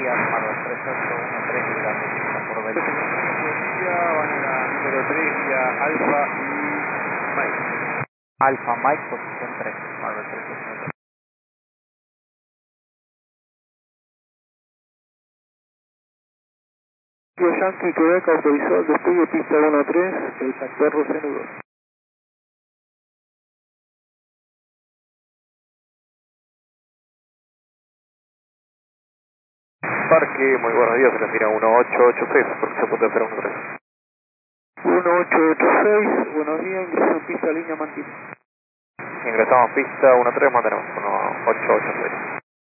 días, Marvel 3813, llegando pista por Delta. Buen día, van a la número 3, vía Alfa y Mike. Alfa Mike, posición 3, Marvel 3813. Yankee, Quebec autorizó el despegue pista 1-3 del factor Rosenudo. Parque, muy buenos días, se le mira 1886, por se puede hacer 13. 1886, buenos días, ingreso en pista línea Mantilla. Ingresamos pista 13, mantenemos 1886.